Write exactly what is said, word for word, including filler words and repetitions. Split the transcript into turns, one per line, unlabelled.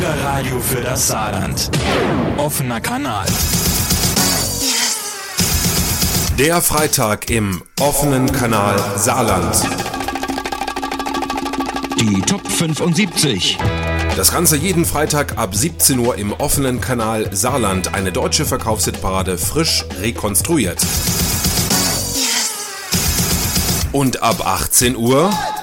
Bürgerradio für das Saarland. Offener Kanal.
Der Freitag im offenen Kanal Saarland.
Die Top fünfundsiebzig.
Das Ganze jeden Freitag ab siebzehn Uhr im offenen Kanal Saarland. Eine deutsche Verkaufshitparade frisch rekonstruiert. Und ab achtzehn Uhr